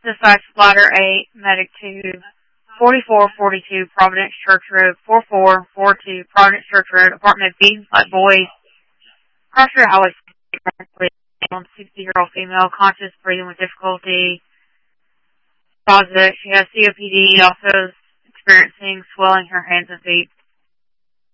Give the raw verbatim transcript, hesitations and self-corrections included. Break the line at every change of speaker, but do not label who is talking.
Dispatch Bladder eight, Medic two, forty-four forty-two Providence Church Road, forty-four forty-two Providence Church Road, apartment B, like boys. Crossroad Highway, sixty-year-old female, conscious, breathing with difficulty. Positive, she has C O P D, also experiencing swelling her hands and feet.